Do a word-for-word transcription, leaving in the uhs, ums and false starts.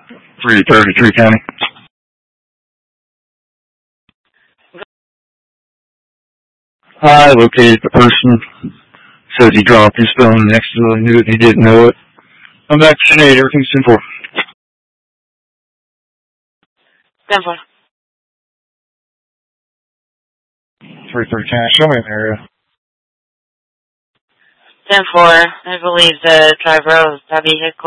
three thirty-three County. I located the person. Says he dropped his phone next to the knew it. He didn't know it. I'm back to Sinead. Everything's ten four. ten four. three thirty County. Show me an area. ten four. I believe the driver of the vehicle